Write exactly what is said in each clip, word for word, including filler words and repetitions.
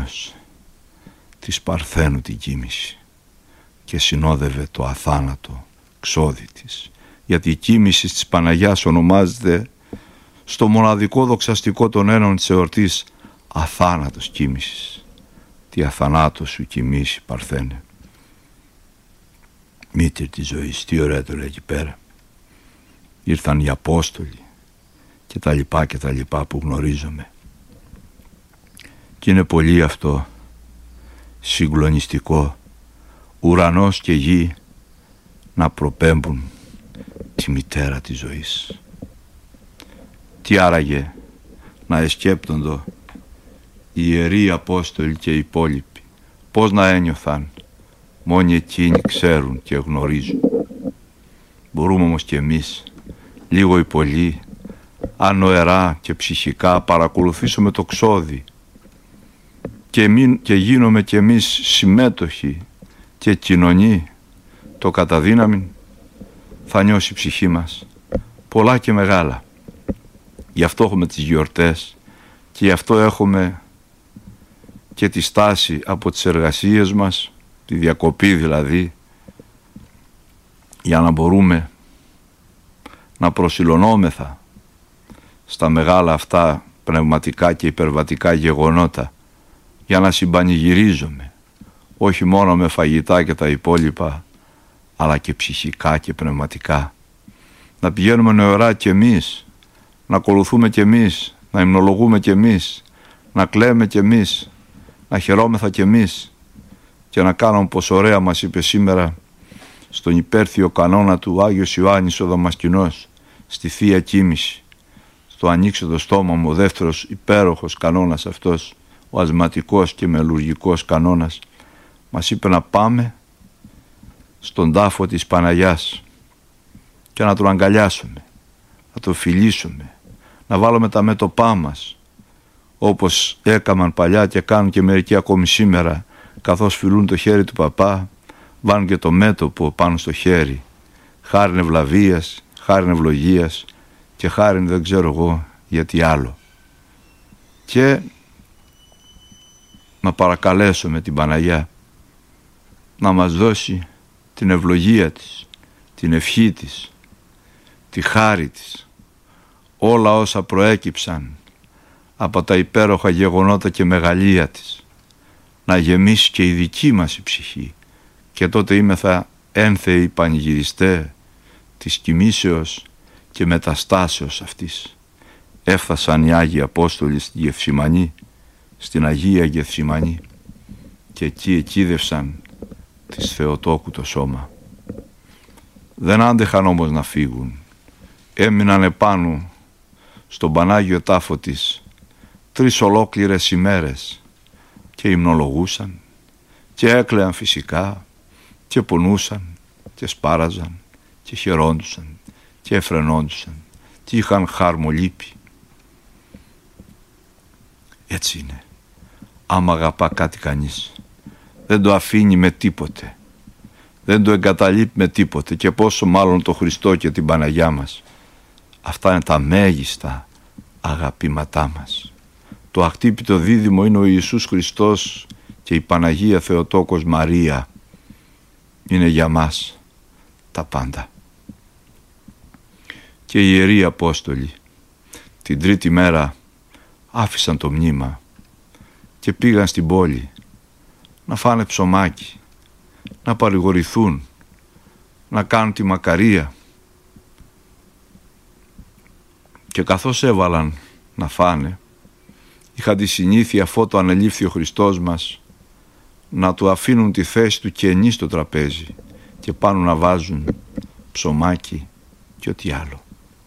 Εκείνος της Παρθένου την κοίμηση και συνόδευε το αθάνατο ξόδι της, γιατί η κοίμηση της Παναγιάς ονομάζεται στο μοναδικό δοξαστικό των ένων της εορτής αθάνατος κοίμησης. Τι αθανάτος σου κοιμήσει, Παρθένε. Μήτρη της ζωής, τι ωραία το λέει εκεί πέρα. Ήρθαν οι Απόστολοι και τα λοιπά και τα λοιπά που γνωρίζομαι. Και είναι πολύ αυτό συγκλονιστικό, ουρανός και γη να προπέμπουν τη μητέρα της ζωής. Τι άραγε να εσκέπτοντο οι ιεροί Απόστολοι και οι υπόλοιποι, πώς να ένιωθαν, μόνοι εκείνοι ξέρουν και γνωρίζουν. Μπορούμε όμως και εμείς, λίγο ή πολύ, ανοερά και ψυχικά, παρακολουθήσουμε το ξόδι και, μην, και γίνομαι και εμείς συμμέτοχοι και κοινωνοί, το καταδύναμιν θα νιώσει η ψυχή μας πολλά και μεγάλα. Γι' αυτό έχουμε τις γιορτές και γι' αυτό έχουμε και τη στάση από τις εργασίες μας, τη διακοπή δηλαδή, για να μπορούμε να προσιλωνόμεθα στα μεγάλα αυτά πνευματικά και υπερβατικά γεγονότα, για να συμπανηγυρίζουμε όχι μόνο με φαγητά και τα υπόλοιπα, αλλά και ψυχικά και πνευματικά. Να πηγαίνουμε νεωρά κι εμείς, να ακολουθούμε κι εμείς, να υμνολογούμε κι εμείς, να κλαίμε κι εμείς, να χαιρόμεθα κι εμείς και να κάνουμε, πως ωραία μας είπε σήμερα στον υπέρθιο κανόνα του Άγιος Ιωάννης ο Δαμασκηνός, στη Θεία Κοίμηση, στο ανοίξε το στόμα μου, ο δεύτερος υπέροχος κανόνας αυτός, ο ασματικός και μελουργικός κανόνας, μας είπε να πάμε στον τάφο της Παναγιάς και να τον αγκαλιάσουμε, να τον φιλήσουμε, να βάλουμε τα μέτωπά μας, όπως έκαναν παλιά και κάνουν και μερικοί ακόμη σήμερα, καθώς φιλούν το χέρι του παπά, βάλουν και το μέτωπο πάνω στο χέρι, χάριν ευλαβίας, χάριν ευλογίας και χάριν δεν ξέρω εγώ γιατί άλλο. Και να παρακαλέσουμε την Παναγιά να μας δώσει την ευλογία της, την ευχή της, τη χάρη της, όλα όσα προέκυψαν από τα υπέροχα γεγονότα και μεγαλεία της, να γεμίσει και η δική μας η ψυχή, και τότε είμεθα ένθεοι πανηγυριστέ της κοιμήσεως και μεταστάσεως αυτής. Έφτασαν οι Άγιοι Απόστολοι στη Γεφσιμανή, στην Αγία Γεφσιμανή, και εκεί εκείδευσαν της Θεοτόκου το σώμα. Δεν άντεχαν όμως να φύγουν, έμειναν επάνω στον Πανάγιο τάφο της τρεις ολόκληρες ημέρες και υμνολογούσαν και έκλαιαν φυσικά και πονούσαν και σπάραζαν και χαιρόντουσαν και εφρενόντουσαν και είχαν χαρμολύπη. Έτσι είναι. Άμα αγαπά κάτι κανείς, δεν το αφήνει με τίποτε, δεν το εγκαταλείπει με τίποτε, και πόσο μάλλον το Χριστό και την Παναγιά μας. Αυτά είναι τα μέγιστα αγαπήματά μας. Το αχτύπητο δίδυμο είναι ο Ιησούς Χριστός και η Παναγία Θεοτόκος Μαρία. Είναι για μας τα πάντα. Και οι Ιεροί Απόστολοι την τρίτη μέρα άφησαν το μνήμα και πήγαν στην πόλη να φάνε ψωμάκι, να παρηγορηθούν, να κάνουν τη μακαρία. Και καθώς έβαλαν να φάνε, είχαν τη συνήθεια, αφού το ανελήφθη ο Χριστός μας, να του αφήνουν τη θέση του κενή στο τραπέζι και πάνω να βάζουν ψωμάκι και ό,τι άλλο.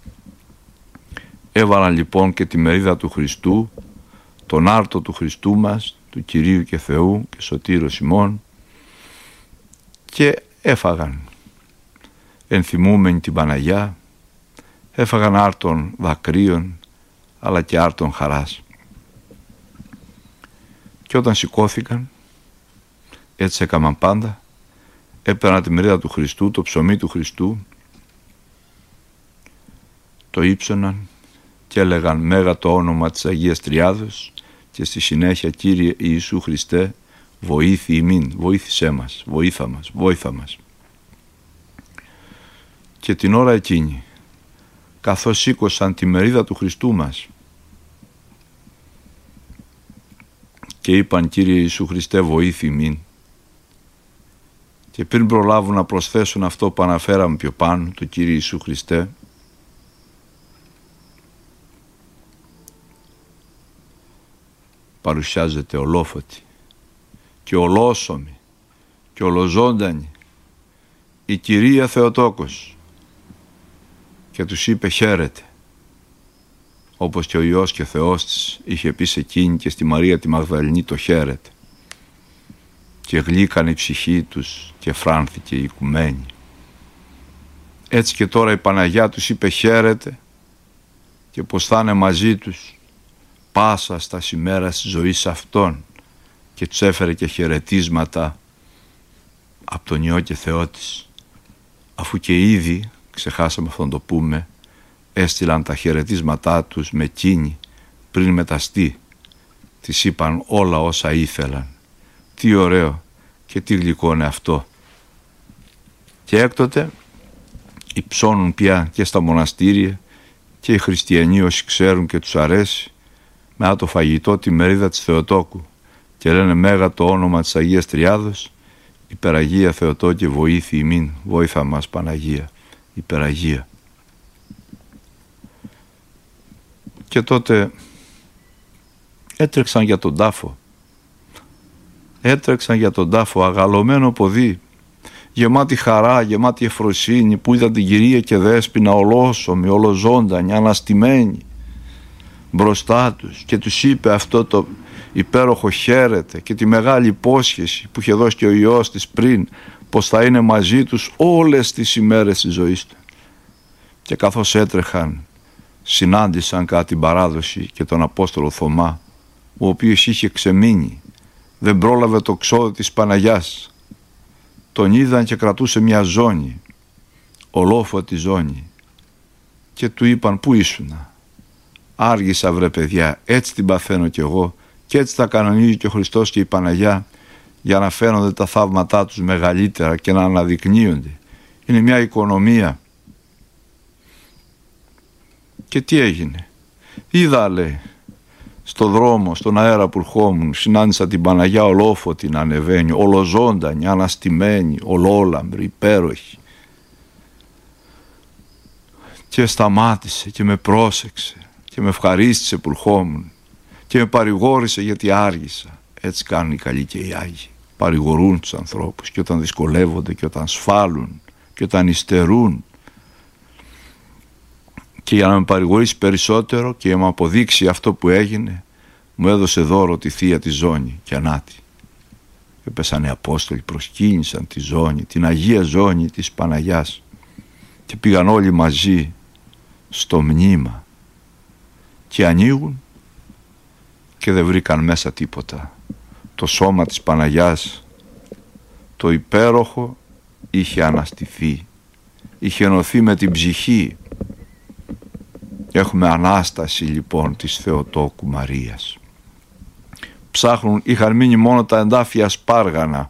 Έβαλαν λοιπόν και τη μερίδα του Χριστού, τον άρτο του Χριστού μας, του Κυρίου και Θεού και Σωτήρος ημών, και έφαγαν ενθυμούμενοι την Παναγιά, έφαγαν άρτων δακρύων αλλά και άρτων χαράς. Και όταν σηκώθηκαν, έτσι έκαναν πάντα, έπαιρναν τη μερίδα του Χριστού, το ψωμί του Χριστού, το ύψωναν και έλεγαν μέγα το όνομα της Αγίας Τριάδος και στη συνέχεια Κύριε Ιησού Χριστέ, βοήθη ημίν, βοήθησέ μας, βοήθα μας, βόηθα μας. Και την ώρα εκείνη, καθώς σήκωσαν τη μερίδα του Χριστού μας και είπαν Κύριε Ιησού Χριστέ, βοήθη ημίν, και πριν προλάβουν να προσθέσουν αυτό που αναφέραμε πιο πάνω, το Κύριε Ιησού Χριστέ, παρουσιάζεται ολόφωτη και ολόσωμη και ολοζώντανη η Κυρία Θεοτόκος και τους είπε χαίρετε, όπως και ο Υιός και Θεός της είχε πει σε εκείνη και στη Μαρία τη Μαγδαληνή το χαίρετε, και γλύκανε η ψυχή τους και φράνθηκε η οικουμένη. Έτσι και τώρα η Παναγιά τους είπε χαίρετε και πως θα είναι μαζί τους πάσα στα σημέρα της ζωής αυτών, και τους έφερε και χαιρετίσματα από τον Υιό και Θεό της, αφού και ήδη, ξεχάσαμε αυτό να το πούμε, έστειλαν τα χαιρετίσματά τους με εκείνη πριν μεταστεί. Της είπαν όλα όσα ήθελαν. Τι ωραίο και τι γλυκό είναι αυτό. Και έκτοτε υψώνουν πια και στα μοναστήρια και οι χριστιανοί όσοι ξέρουν και τους αρέσει με το φαγητό τη μερίδα της Θεοτόκου και λένε μέγα το όνομα της Αγίας Τριάδος, υπεραγία Θεοτόκε βοήθη ημίν, βόηθα μας Παναγία, υπεραγία. Και τότε έτρεξαν για τον τάφο, έτρεξαν για τον τάφο αγαλωμένο ποδί, γεμάτη χαρά, γεμάτη ευφροσύνη, που είδαν την Κυρία και Δέσποινα ολόσωμη, ολοζώντανη, αναστημένη μπροστά τους, και τους είπε αυτό το υπέροχο χαίρετε και τη μεγάλη υπόσχεση που είχε δώσει και ο Υιός της πριν, πως θα είναι μαζί τους όλες τις ημέρες της ζωής του. Και καθώς έτρεχαν, συνάντησαν κατά την παράδοση και τον Απόστολο Θωμά, ο οποίος είχε ξεμείνει, δεν πρόλαβε το ξόδι της Παναγιάς. Τον είδαν και κρατούσε μια ζώνη, ολόφωτη ζώνη, και του είπαν πού ήσουνα. Άργησα βρε παιδιά, έτσι την παθαίνω κι εγώ, και έτσι τα κανονίζει και ο Χριστός και η Παναγιά, για να φαίνονται τα θαύματά τους μεγαλύτερα και να αναδεικνύονται. Είναι μια οικονομία. Και τι έγινε? Είδα, λέει, στο δρόμο, στον αέρα που ερχόμουν, συνάντησα την Παναγιά ολόφωτη να ανεβαίνει, ολοζώντανη, αναστημένη, ολόλαμπρη, υπέροχη. Και σταμάτησε και με πρόσεξε και με ευχαρίστησε που ερχόμουν και με παρηγόρησε γιατί άργησα. Έτσι κάνουν οι καλοί και οι Άγιοι. Παρηγορούν τους ανθρώπους και όταν δυσκολεύονται και όταν σφάλουν και όταν υστερούν. Και για να με παρηγορήσει περισσότερο και για να με αποδείξει αυτό που έγινε, μου έδωσε δώρο τη Θεία τη Ζώνη και ανάτι. Έπεσαν οι Απόστολοι, προσκύνησαν τη ζώνη, την Αγία Ζώνη της Παναγιάς, και πήγαν όλοι μαζί στο μνήμα και ανοίγουν και δεν βρήκαν μέσα τίποτα. Το σώμα της Παναγιάς, το υπέροχο, είχε αναστηθεί, είχε ενωθεί με την ψυχή. Έχουμε Ανάσταση λοιπόν της Θεοτόκου Μαρίας. Ψάχνουν, είχαν μείνει μόνο τα εντάφια σπάργανα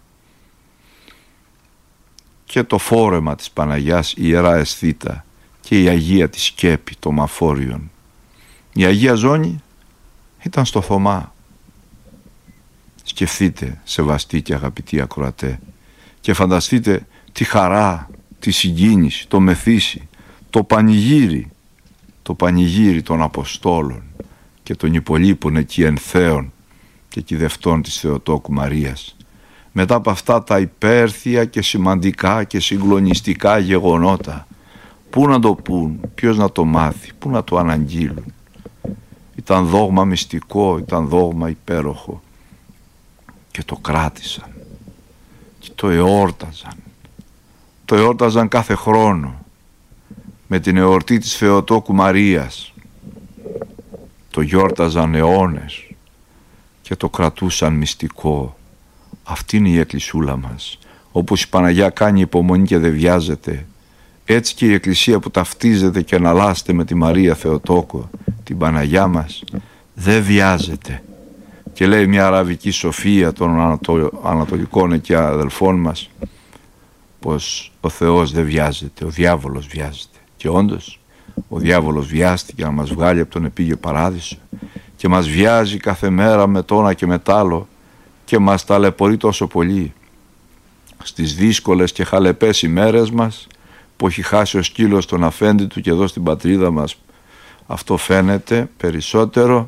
και το φόρεμα της Παναγιάς, η Ιερά Αισθήτα, και η Αγία της Σκέπη των Μαφόριων. Η Αγία Ζώνη ήταν στο Θωμά. Σκεφτείτε, σεβαστοί και αγαπητοί ακροατέ, και φανταστείτε τη χαρά, τη συγκίνηση, το μεθύσι, το πανηγύρι, το πανηγύρι των Αποστόλων και των υπολείπων εκεί ενθέων και κυδευτών της Θεοτόκου Μαρίας. Μετά από αυτά τα υπέρθεια και σημαντικά και συγκλονιστικά γεγονότα, πού να το πούν, ποιος να το μάθει, πού να το αναγγείλουν. Ήταν δόγμα μυστικό, ήταν δόγμα υπέροχο, και το κράτησαν και το εόρταζαν. Το εόρταζαν κάθε χρόνο με την εορτή της Θεοτόκου Μαρίας. Το γιόρταζαν αιώνες και το κρατούσαν μυστικό. Αυτή είναι η εκκλησούλα μας. Όπως η Παναγιά κάνει υπομονή και δεν βιάζεται, έτσι και η Εκκλησία που ταυτίζεται και εναλλάσσεται με τη Μαρία Θεοτόκο, την Παναγιά μας, δεν βιάζεται. Και λέει μια αραβική σοφία των ανατο... ανατολικών εκεί αδελφών μας πως ο Θεός δεν βιάζεται, ο διάβολος βιάζεται. Και όντως ο διάβολος βιάστηκε να μας βγάλει από τον επίγειο παράδεισο και μας βιάζει κάθε μέρα με το ένα και με τ' άλλο και μας ταλαιπωρεί τόσο πολύ στις δύσκολες και χαλεπές ημέρες μας που έχει χάσει ο σκύλος τον αφέντη του. Και εδώ στην πατρίδα μας αυτό φαίνεται περισσότερο.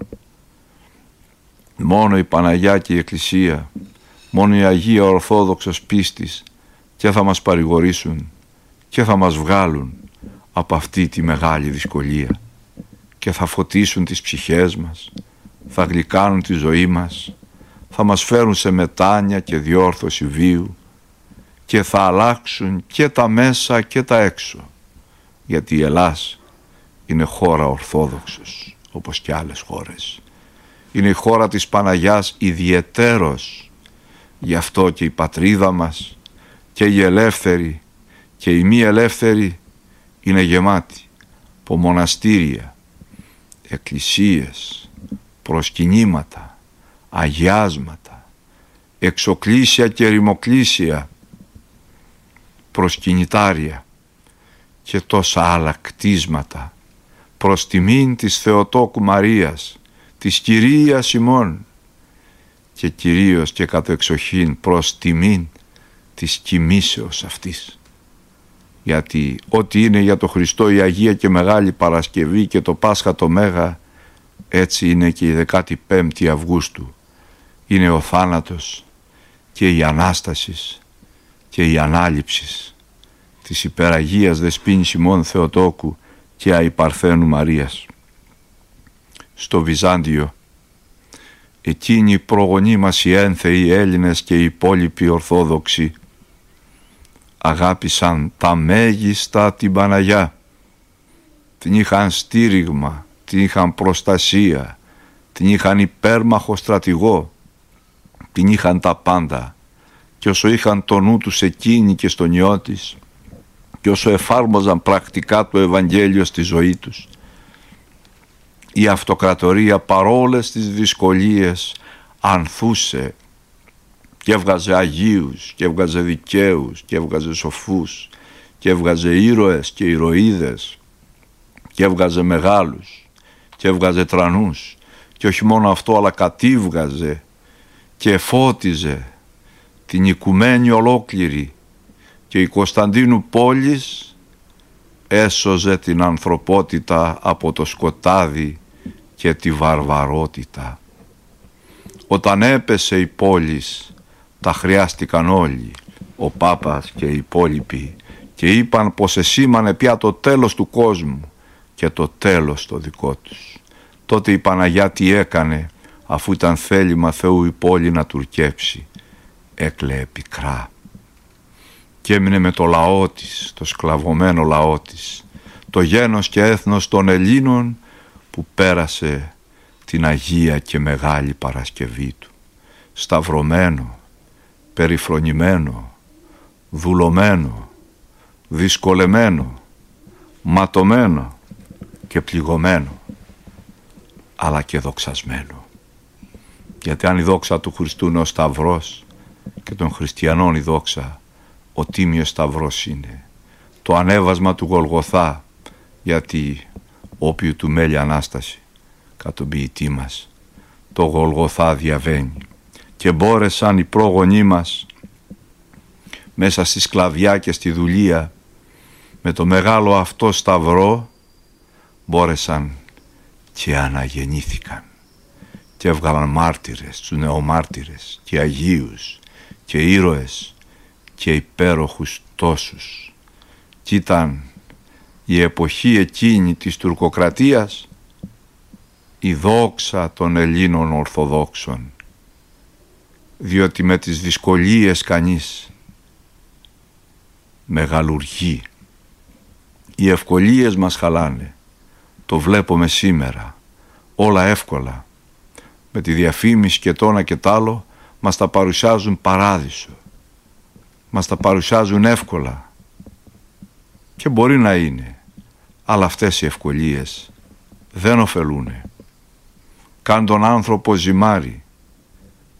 Μόνο η Παναγιά και η Εκκλησία, μόνο η Αγία Ορθόδοξος πίστης και θα μας παρηγορήσουν και θα μας βγάλουν από αυτή τη μεγάλη δυσκολία και θα φωτίσουν τις ψυχές μας, θα γλυκάνουν τη ζωή μας, θα μας φέρουν σε μετάνοια και διόρθωση βίου και θα αλλάξουν και τα μέσα και τα έξω, γιατί η Ελλάς είναι χώρα Ορθόδοξος όπως και άλλες χώρες. Είναι η χώρα της Παναγιάς ιδιαιτέρως, γι' αυτό και η πατρίδα μας και οι ελεύθεροι και οι μη ελεύθεροι είναι γεμάτη από μοναστήρια, εκκλησίες, προσκυνήματα, αγιάσματα, εξοκλήσια και ερημοκλήσια, προσκυνητάρια και τόσα άλλα κτίσματα προς τιμήν της Θεοτόκου Μαρίας, της Κυρίας ημών και κυρίως και κατ' εξοχήν προς τιμήν της κοιμήσεως αυτής. Γιατί ό,τι είναι για το Χριστό η Αγία και Μεγάλη Παρασκευή και το Πάσχα το Μέγα, έτσι είναι και η δεκάτη πέμπτη Αυγούστου. Είναι ο θάνατος και η Ανάστασης και η Ανάληψης της υπεραγίας Δεσποίνης ημών Θεοτόκου και αϊπαρθένου Μαρίας. Στο Βυζάντιο, εκείνοι οι προγονείς μας οι ένθεοι Έλληνες και οι υπόλοιποι Ορθόδοξοι αγάπησαν τα μέγιστα την Παναγιά, την είχαν στήριγμα, την είχαν προστασία, την είχαν υπέρμαχο στρατηγό, την είχαν τα πάντα. Και όσο είχαν το νου τους εκείνοι και στον ιό της και όσο εφάρμοζαν πρακτικά το Ευαγγέλιο στη ζωή τους, η αυτοκρατορία παρόλες τις δυσκολίες ανθούσε και έβγαζε Αγίους και έβγαζε δικαίους και έβγαζε σοφούς και έβγαζε ήρωες και ηρωίδες και έβγαζε μεγάλους και έβγαζε τρανούς και όχι μόνο αυτό αλλά κατήβγαζε και φώτιζε την οικουμένη ολόκληρη και η Κωνσταντίνου πόλης έσωζε την ανθρωπότητα από το σκοτάδι και τη βαρβαρότητα. Όταν έπεσε η πόλης τα χρειάστηκαν όλοι, ο Πάπας και οι υπόλοιποι, και είπαν πως εσήμανε πια το τέλος του κόσμου και το τέλος το δικό τους. Τότε η Παναγιά τι έκανε, αφού ήταν θέλημα Θεού η πόλη να τουρκέψει? Έκλαιε πικρά και έμεινε με το λαό της, το σκλαβωμένο λαό της, το γένος και έθνος των Ελλήνων που πέρασε την Αγία και Μεγάλη Παρασκευή του, σταυρωμένο, περιφρονημένο, δουλωμένο, δυσκολεμένο, ματωμένο και πληγωμένο, αλλά και δοξασμένο. Γιατί αν η δόξα του Χριστού είναι ο Σταυρός και των χριστιανών η δόξα ο Τίμιος Σταυρός είναι, το ανέβασμα του Γολγοθά, γιατί όποιου του μέλει Ανάσταση κατ' τον ποιητή μας το Γολγοθά διαβαίνει, και μπόρεσαν οι πρόγονοί μας μέσα στη σκλαβιά και στη δουλεία με το μεγάλο αυτό σταυρό μπόρεσαν και αναγεννήθηκαν και έβγαλαν μάρτυρες, τους νεομάρτυρες και αγίους και ήρωες και υπέροχους τόσους. Κι ήταν η εποχή εκείνη της τουρκοκρατίας η δόξα των Ελλήνων Ορθοδόξων, διότι με τις δυσκολίες κανείς μεγαλουργεί. Οι ευκολίες μας χαλάνε, το βλέπουμε σήμερα, όλα εύκολα. Με τη διαφήμιση και το ένα και τ' άλλο μας τα παρουσιάζουν παράδεισο, μας τα παρουσιάζουν εύκολα και μπορεί να είναι, αλλά αυτές οι ευκολίες δεν ωφελούνε. Κάν τον άνθρωπο ζυμάρι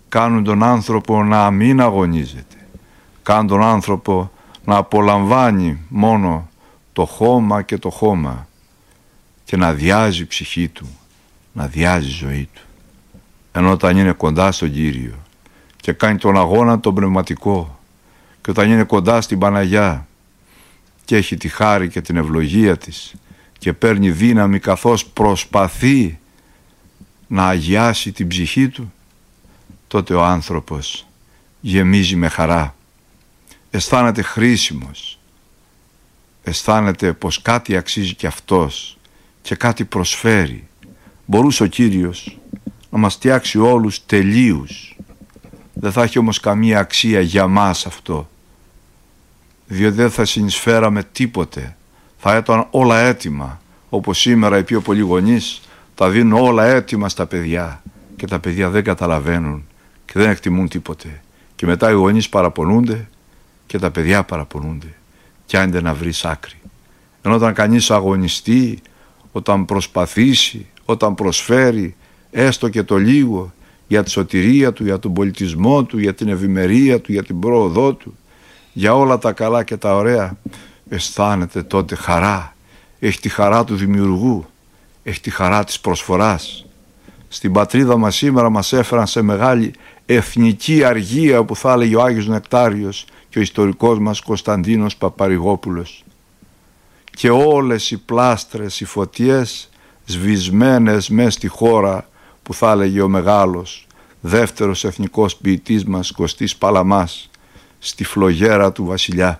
κάνουν τον άνθρωπο να μην αγωνίζεται, κάνουν τον άνθρωπο να απολαμβάνει μόνο το χώμα και το χώμα και να διάζει η ψυχή του, να διάζει η ζωή του. Ενώ όταν είναι κοντά στον Κύριο και κάνει τον αγώνα τον πνευματικό και όταν είναι κοντά στην Παναγιά και έχει τη χάρη και την ευλογία της και παίρνει δύναμη καθώς προσπαθεί να αγιάσει την ψυχή του, τότε ο άνθρωπος γεμίζει με χαρά, αισθάνεται χρήσιμος, αισθάνεται πως κάτι αξίζει και αυτός και κάτι προσφέρει. Μπορούσε ο Κύριος να μας φτιάξει όλους τελείους, δεν θα έχει όμως καμία αξία για μας αυτό, διότι δεν θα συνεισφέραμε τίποτε, θα ήταν όλα έτοιμα, όπως σήμερα οι πιο πολλοί γονείς τα δίνουν όλα έτοιμα στα παιδιά και τα παιδιά δεν καταλαβαίνουν και δεν εκτιμούν τίποτε και μετά οι γονείς παραπονούνται και τα παιδιά παραπονούνται και άντε να βρεις άκρη. Ενώ όταν κανείς αγωνιστεί, όταν προσπαθήσει, όταν προσφέρει έστω και το λίγο για τη σωτηρία του, για τον πολιτισμό του, για την ευημερία του, για την πρόοδό του, για όλα τα καλά και τα ωραία, αισθάνεται τότε χαρά. Έχει τη χαρά του δημιουργού, έχει τη χαρά της προσφοράς. Στην πατρίδα μας σήμερα μας έφεραν σε μεγάλη εθνική αργία, που θα έλεγε ο Άγιος Νεκτάριος και ο ιστορικός μας Κωνσταντίνος Παπαρηγόπουλος, και όλες οι πλάστρες, οι φωτιές σβησμένες μες στη χώρα, που θα έλεγε ο μεγάλος δεύτερος εθνικός ποιητής μας Κωστής Παλαμάς, στη φλογέρα του βασιλιά.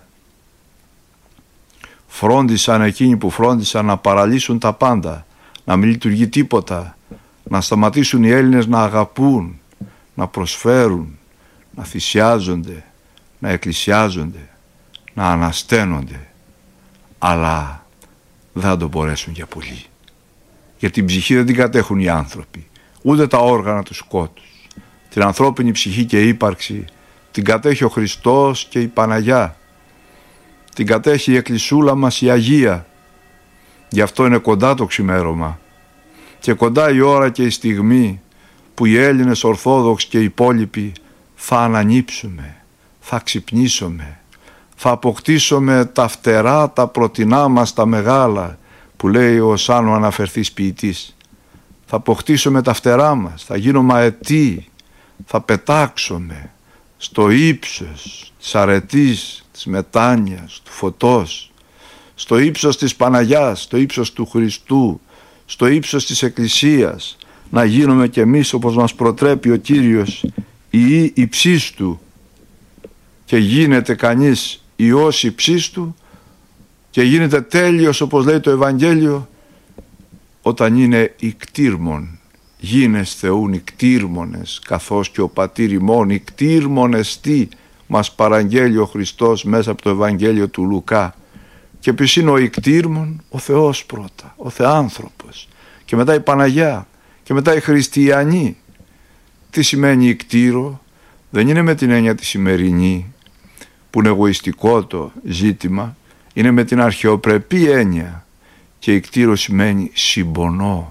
Φρόντισαν εκείνοι που φρόντισαν να παραλύσουν τα πάντα, να μην λειτουργεί τίποτα, να σταματήσουν οι Έλληνες να αγαπούν, να προσφέρουν, να θυσιάζονται, να εκκλησιάζονται, να ανασταίνονται, αλλά δεν θα το μπορέσουν για πολύ. Γιατί την ψυχή δεν την κατέχουν οι άνθρωποι, ούτε τα όργανα του σκότους. Την ανθρώπινη ψυχή και ύπαρξη την κατέχει ο Χριστός και η Παναγιά. Την κατέχει η εκκλησούλα μας η Αγία. Γι' αυτό είναι κοντά το ξημέρωμα και κοντά η ώρα και η στιγμή που οι Έλληνες Ορθόδοξοι και οι υπόλοιποι θα ανανύψουμε, θα ξυπνήσουμε, θα αποκτήσουμε τα φτερά, τα πρωτινά μας τα μεγάλα, που λέει ο Σάνο αναφερθής ποιητής. Θα αποκτήσουμε τα φτερά μας, θα γίνουμε αετοί, θα πετάξουμε στο ύψος της αρετής, της μετάνοιας, του φωτός, στο ύψος της Παναγιάς, στο ύψος του Χριστού, στο ύψος της Εκκλησίας, να γίνουμε κι εμείς όπως μας προτρέπει ο Κύριος η υψίστου, και γίνεται κανείς Υιός υψίστου και γίνεται τέλειος όπως λέει το Ευαγγέλιο όταν είναι ικτήρμον. Γίνες Θεούν ικτήρμονες, καθώς και ο Πατήρ ημών ικτήρμονες τι μας παραγγέλει ο Χριστός μέσα από το Ευαγγέλιο του Λουκά. Και ποιος είναι ο ικτήρμον? Ο Θεός πρώτα, ο Θεάνθρωπος, και μετά η Παναγιά και μετά οι χριστιανοί. Τι σημαίνει ικτήρο? Δεν είναι με την έννοια τη σημερινή που είναι εγωιστικό το ζήτημα, είναι με την αρχαιοπρεπή έννοια, και ικτήρο σημαίνει συμπονώ,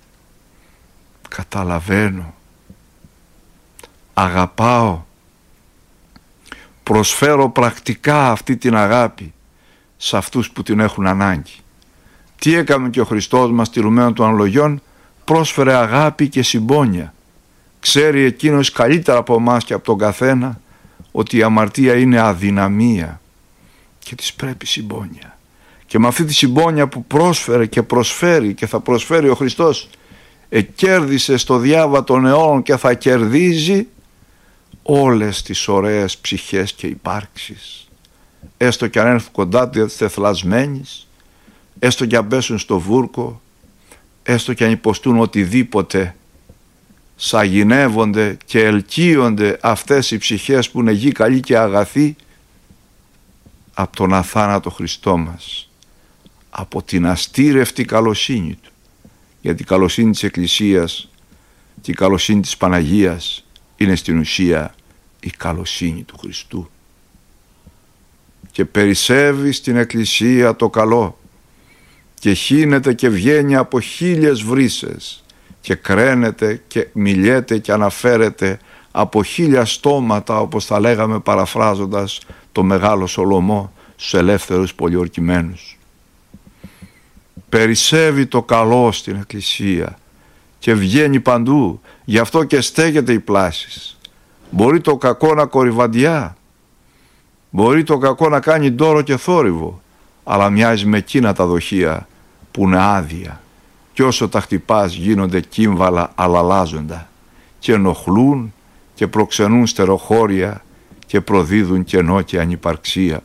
καταλαβαίνω, αγαπάω, προσφέρω πρακτικά αυτή την αγάπη σε αυτούς που την έχουν ανάγκη. Τι έκαμε και ο Χριστός μας τηρουμένων των αναλογιών? Πρόσφερε αγάπη και συμπόνια. Ξέρει εκείνος καλύτερα από εμάς και από τον καθένα ότι η αμαρτία είναι αδυναμία και της πρέπει συμπόνια. Και με αυτή τη συμπόνια που πρόσφερε και προσφέρει και θα προσφέρει ο Χριστός, εκέρδισε στο διάβα των αιώνων και θα κερδίζει όλες τις ωραίες ψυχές και υπάρξεις, έστω και αν έρθουν κοντά του τεθλασμένης, έστω και αν πέσουν στο βούρκο, έστω και αν υποστούν οτιδήποτε, σαγηνεύονται και ελκύονται αυτές οι ψυχές που είναι γη καλή και αγαθή από τον αθάνατο Χριστό μας, από την αστήρευτη καλοσύνη του. Γιατί η καλοσύνη της Εκκλησίας και η καλοσύνη της Παναγίας είναι στην ουσία η καλοσύνη του Χριστού, και περισσεύει στην Εκκλησία το καλό και χύνεται και βγαίνει από χίλιες βρύσες και κραίνεται και μιλιέται και αναφέρεται από χίλια στόματα, όπως θα λέγαμε παραφράζοντας το Μεγάλο Σολομό στους ελεύθερους πολιορκημένους. Περισσεύει το καλό στην Εκκλησία και βγαίνει παντού, γι' αυτό και στέκεται η πλάσης. Μπορεί το κακό να κορυβαντιά, μπορεί το κακό να κάνει ντόρο και θόρυβο, αλλά μοιάζει με εκείνα τα δοχεία που είναι άδεια και όσο τα χτυπάς γίνονται κύμβαλα αλλαλάζοντα και ενοχλούν και προξενούν στεροχώρια και προδίδουν κενό και ανυπαρξία.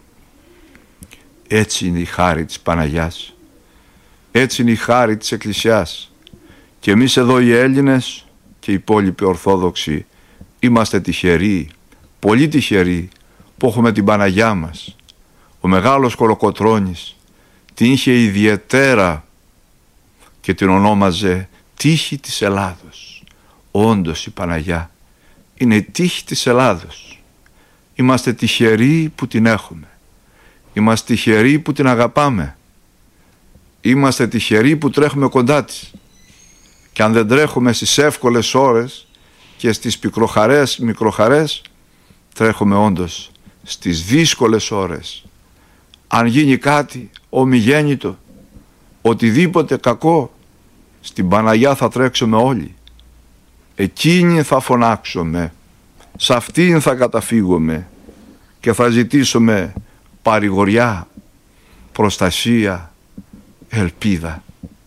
Έτσι είναι η χάρη της Παναγιάς, έτσι είναι η χάρη της Εκκλησιάς, και εμείς εδώ οι Έλληνες και οι υπόλοιποι Ορθόδοξοι είμαστε τυχεροί, πολύ τυχεροί που έχουμε την Παναγιά μας. Ο μεγάλος Κολοκοτρώνης την είχε ιδιαιτέρα και την ονόμαζε τύχη της Ελλάδος. Όντως η Παναγιά είναι η τύχη της Ελλάδος. Είμαστε τυχεροί που την έχουμε. Είμαστε τυχεροί που την αγαπάμε. Είμαστε τυχεροί που τρέχουμε κοντά της. Και αν δεν τρέχουμε στις εύκολες ώρες και στις πικροχαρές, μικροχαρές, τρέχουμε όντως στις δύσκολες ώρες. Αν γίνει κάτι ομιγέννητο, οτιδήποτε κακό, στην Παναγιά θα τρέξουμε όλοι. Εκείνη θα φωνάξουμε, σε αυτήν θα καταφύγουμε και θα ζητήσουμε παρηγοριά, προστασία, ελπίδα.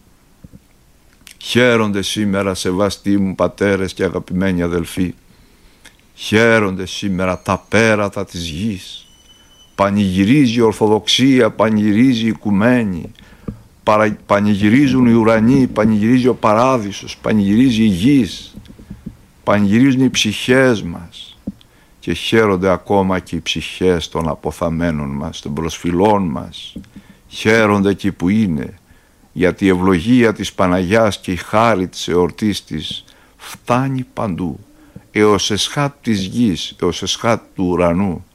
Χαίρονται σήμερα, σεβαστοί μου πατέρες και αγαπημένοι αδελφοί, χαίρονται σήμερα τα πέρατα της γης. Πανηγυρίζει η Ορθοδοξία, πανηγυρίζει η Οικουμένη, παρα, πανηγυρίζουν οι ουρανοί, πανηγυρίζει ο Παράδεισος, πανηγυρίζει η γης, πανηγυρίζουν οι ψυχές μας και χαίρονται ακόμα και οι ψυχές των αποθαμένων μας, των προσφυλών μας. Χαίρονται εκεί που είναι, γιατί η ευλογία της Παναγιάς και η χάρη της εορτής της φτάνει παντού, έως εσχάτ της γης, έως εσχάτ του ουρανού,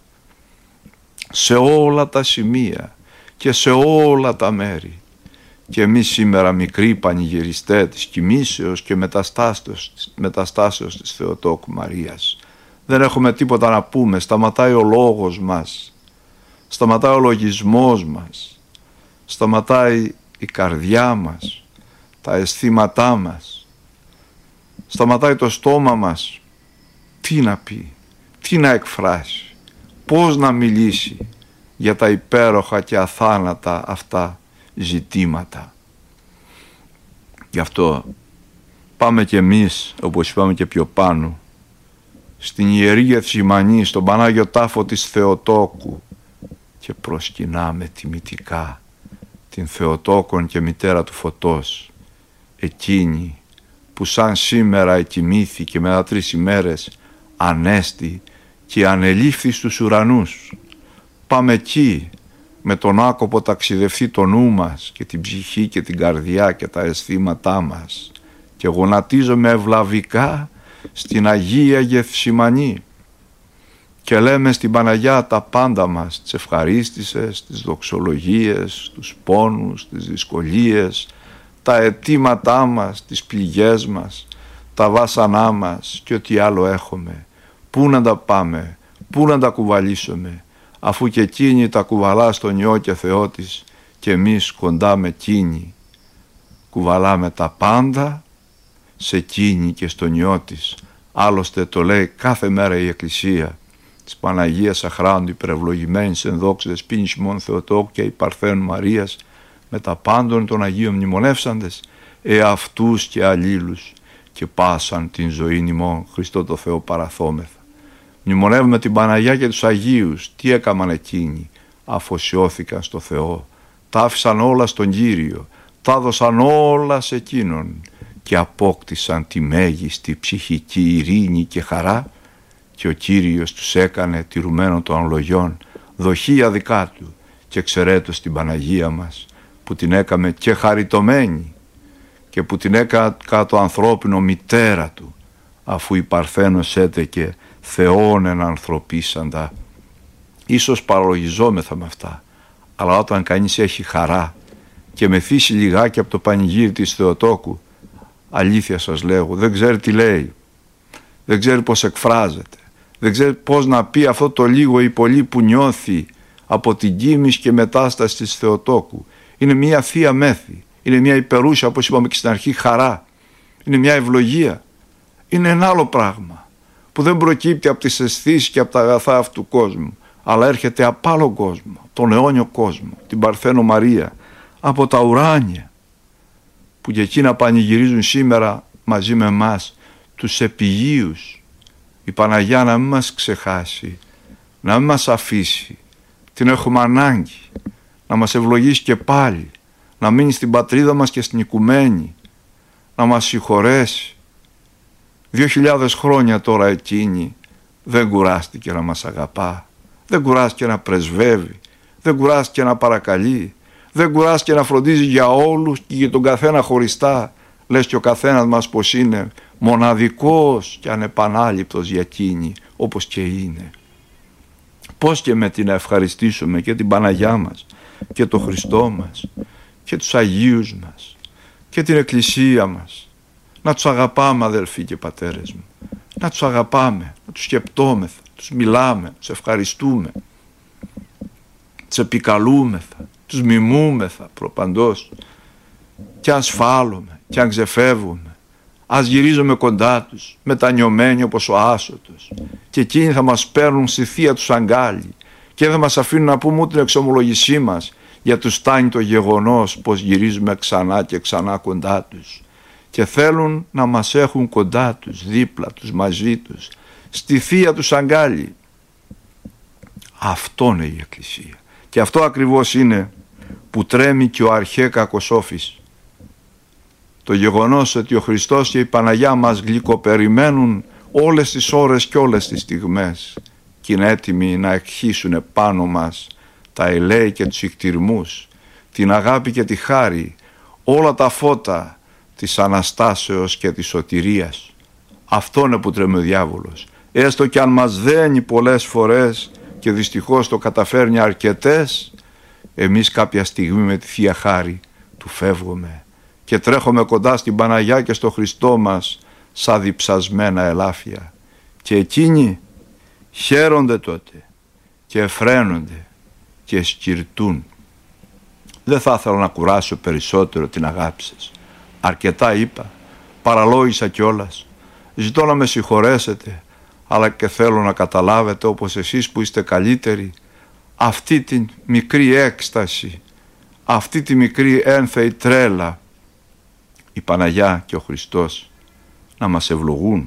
σε όλα τα σημεία και σε όλα τα μέρη. Και εμείς σήμερα μικροί πανηγυριστές της κοιμήσεως και μεταστάσεως, μεταστάσεως της Θεοτόκου Μαρίας δεν έχουμε τίποτα να πούμε, σταματάει ο λόγος μας, σταματάει ο λογισμός μας, σταματάει η καρδιά μας, τα αισθήματά μας, σταματάει το στόμα μας. Τι να πει, τι να εκφράσει, πώς να μιλήσει για τα υπέροχα και αθάνατα αυτά ζητήματα. Γι' αυτό πάμε κι εμείς, όπως είπαμε και πιο πάνω, στην Ιερή Γεθσιμανή, στον Πανάγιο Τάφο της Θεοτόκου και προσκυνάμε τιμητικά την Θεοτόκον και μητέρα του φωτός, εκείνη που σαν σήμερα εκοιμήθη και μετά τρεις ημέρες ανέστη και ανελήφθη στους ουρανούς. Πάμε εκεί με τον άκοπο ταξιδευτεί το νου μας και την ψυχή και την καρδιά και τα αισθήματά μας και γονατίζομαι ευλαβικά στην Αγία Γεθσιμανή και λέμε στην Παναγιά τα πάντα μας, τις ευχαρίστησες, τις δοξολογίες, τους πόνους, τις δυσκολίες, τα αιτήματά μας, τις πληγές μας, τα βάσανά μας και ό,τι άλλο έχουμε. Πού να τα πάμε, πού να τα κουβαλήσουμε, αφού και εκείνη τα κουβαλά στον Υιό και Θεό της και εμείς κοντά με εκείνη κουβαλάμε τα πάντα σε εκείνη και στον Υιό της. Άλλωστε το λέει κάθε μέρα η Εκκλησία της Παναγίας Αχράντου υπερευλογημένης εν δόξα δεσποίνης ημών Θεοτόκου και η Παρθένου Μαρίας με τα πάντων των Αγίων μνημονεύσαντες εαυτούς και αλλήλους και πάσαν την ζωήν ημών Χριστό το Θεό παραθόμεθα. Μνημονεύουμε την Παναγιά και τους Αγίους. Τι έκαναν εκείνοι? Αφοσιώθηκαν στο Θεό, τα άφησαν όλα στον Κύριο, τα έδωσαν όλα σε εκείνον και απόκτησαν τη μέγιστη ψυχική ειρήνη και χαρά και ο Κύριος τους έκανε τηρουμένο των λογιών δοχεία δικά του και ξερέτως την Παναγία μας που την έκαμε και χαριτωμένη και που την έκανε κάτω ανθρώπινο μητέρα του, αφού η Παρθένος έτεκε Θεόν εν ανθρωπίσαντα. Ίσως παραλογιζόμεθα με αυτά, αλλά όταν κανείς έχει χαρά και μεθύσει λιγάκι από το πανηγύρι της Θεοτόκου, αλήθεια σας λέγω, δεν ξέρει τι λέει. δεν ξέρει πώς εκφράζεται, δεν ξέρει πώς να πει αυτό το λίγο ή πολύ που νιώθει από την κοίμηση και μετάσταση της Θεοτόκου. Είναι μια θεία μέθη, είναι μια υπερούσια, όπως είπαμε και στην αρχή, χαρά, είναι μια ευλογία, είναι ένα άλλο πράγμα που δεν προκύπτει από τις αισθήσεις και από τα αγαθά αυτού του κόσμου, αλλά έρχεται από άλλο κόσμο, τον αιώνιο κόσμο, την Παρθένο Μαρία, από τα ουράνια, που και εκείνα πανηγυρίζουν σήμερα μαζί με εμάς, τους επιγείους. Η Παναγιά να μην μας ξεχάσει, να μην μας αφήσει, την έχουμε ανάγκη, να μας ευλογήσει και πάλι, να μείνει στην πατρίδα μας και στην οικουμένη, να μας συγχωρέσει. Δύο χιλιάδες χρόνια τώρα εκείνη δεν κουράστηκε να μας αγαπά, δεν κουράστηκε να πρεσβεύει, δεν κουράστηκε να παρακαλεί, δεν κουράστηκε να φροντίζει για όλους και για τον καθένα χωριστά, λες και ο καθένας μας πως είναι μοναδικός και ανεπανάληπτος για εκείνη, όπως και είναι. Πώς και με την να ευχαριστήσουμε και την Παναγιά μας και τον Χριστό μας και τους Αγίους μας και την Εκκλησία μας. Να τους αγαπάμε, αδελφοί και πατέρες μου, να τους αγαπάμε, να τους σκεπτόμεθα, τους μιλάμε, τους ευχαριστούμε, τους επικαλούμεθα, τους μιμούμεθα προπαντός, και αν σφάλουμε και αν ξεφεύγουμε, ας γυρίζουμε κοντά τους μετανιωμένοι όπως ο άσωτος, και εκείνοι θα μας παίρνουν στη θεία τους αγκάλι και δεν μας αφήνουν να πούμε ούτε την εξομολογησή μας, για τους φτάνει το γεγονός πως γυρίζουμε ξανά και ξανά κοντά τους και θέλουν να μας έχουν κοντά τους, δίπλα τους, μαζί τους, στη θεία τους αγκάλι. Αυτό είναι η Εκκλησία, και αυτό ακριβώς είναι που τρέμει και ο αρχέ Κακοσόφης. Το γεγονός ότι ο Χριστός και η Παναγιά μας γλυκοπεριμένουν όλες τις ώρες και όλες τις στιγμές και είναι έτοιμοι να εκχύσουν πάνω μας τα ελέη και τους ικτυρμούς, την αγάπη και τη χάρη, όλα τα φώτα της Αναστάσεως και της σωτηρίας. Αυτό είναι που τρέμει ο διάβολος. Έστω και αν μας δένει πολλές φορές και δυστυχώς το καταφέρνει αρκετές, εμείς κάποια στιγμή με τη Θεία Χάρη του φεύγουμε και τρέχουμε κοντά στην Παναγιά και στο Χριστό μας σαν διψασμένα ελάφια, και εκείνοι χαίρονται τότε και εφραίνονται και σκυρτούν. Δεν θα ήθελα να κουράσω περισσότερο την αγάπη σας. Αρκετά είπα, παραλόγησα κιόλας. Ζητώ να με συγχωρέσετε, αλλά και θέλω να καταλάβετε, όπως εσείς που είστε καλύτεροι, αυτή τη μικρή έκσταση, αυτή τη μικρή ένθεη τρέλα, η Παναγιά και ο Χριστός να μας ευλογούν,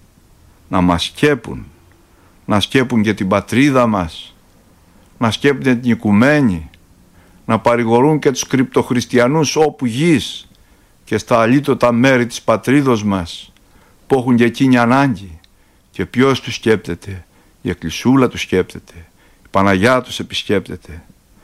να μας σκέπουν, να σκέπουν και την πατρίδα μας, να σκέπουν την οικουμένη, να παρηγορούν και τους κρυπτοχριστιανούς όπου γης και στα αλήτωτα μέρη της πατρίδος μας που έχουν και εκείνη ανάγκη. Και ποιος τους σκέπτεται? Η Εκκλησούλα τους σκέπτεται, η Παναγιά τους επισκέπτεται.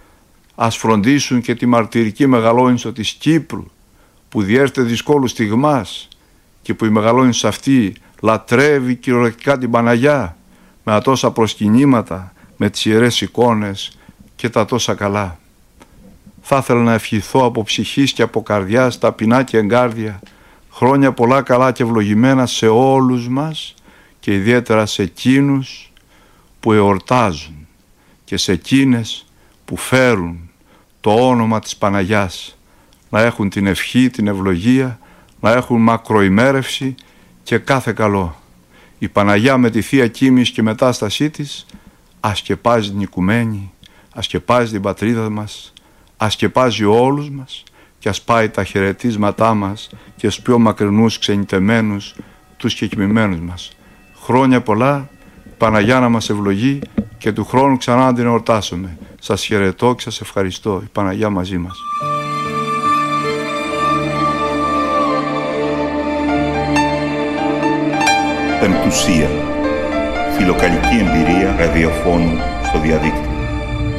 Ας φροντίσουν και τη μαρτυρική μεγαλόνισσο της Κύπρου που διέρχεται δυσκόλου στιγμάς και που η μεγαλόνισσο αυτή λατρεύει κυριολεκτικά την Παναγιά με τα τόσα προσκυνήματα, με τις ιερές εικόνες και τα τόσα καλά. Θα ήθελα να ευχηθώ από ψυχής και από καρδιάς, ταπεινά και εγκάρδια, χρόνια πολλά καλά και ευλογημένα σε όλους μας και ιδιαίτερα σε εκείνους που εορτάζουν και σε εκείνες που φέρουν το όνομα της Παναγιάς, να έχουν την ευχή, την ευλογία, να έχουν μακροημέρευση και κάθε καλό. Η Παναγιά με τη Θεία Κοίμηση και μετάστασή της ασκεπάζει την οικουμένη, ασκεπάζει την πατρίδα μας, ασκεπάζει όλους μας και ας πάει τα χαιρετίσματά μας και στους πιο μακρινούς ξενιτεμένους, τους κεκοιμημένους μας. Χρόνια πολλά, Παναγιά να μας ευλογεί και του χρόνου ξανά να την εορτάσουμε. Σας χαιρετώ και σας ευχαριστώ. Η Παναγιά μαζί μας. Πεμπτουσία. Φιλοκαλική εμπειρία ραδιοφώνου στο διαδίκτυο.